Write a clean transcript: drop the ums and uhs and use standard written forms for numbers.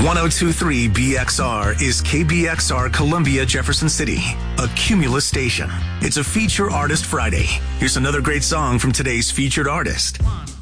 1023 BXR is KBXR Columbia, Jefferson City, a Cumulus station. It's a Feature Artist Friday. Here's another great song from today's featured artist.